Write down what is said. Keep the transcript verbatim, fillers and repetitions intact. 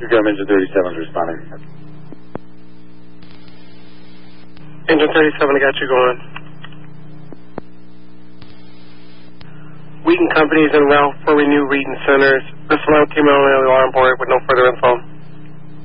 Your government engine thirty-seven is responding. Engine thirty-seven, I got you going. Wheaton Company is en route for Renew Wheaton Centers. Personnel came on the alarm board with no further info.